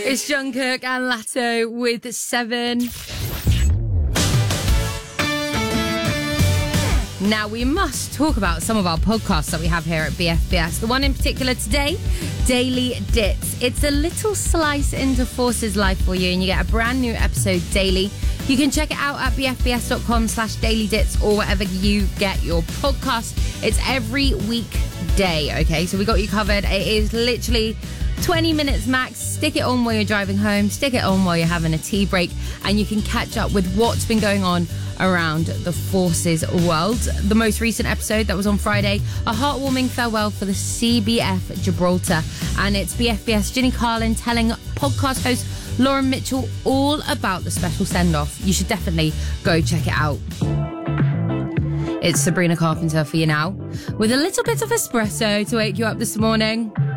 It's Jungkook and Latto with 7. Now, we must talk about some of our podcasts that we have here at BFBS. The one in particular today, Daily Dits. It's a little slice into Force's life for you, and you get a brand new episode daily. You can check it out at bfbs.com/dailydits or wherever you get your podcast. It's every weekday, okay? So we got you covered. It is literally 20 minutes max. Stick it on while you're driving home. Stick it on while you're having a tea break. And you can catch up with what's been going on around the Forces world. The most recent episode that was on Friday, a heartwarming farewell for the CBF Gibraltar. And it's BFBS Ginny Carlin telling podcast host Lauren Mitchell all about the special send-off. You should definitely go check it out. It's Sabrina Carpenter for you now, with a little bit of espresso to wake you up this morning.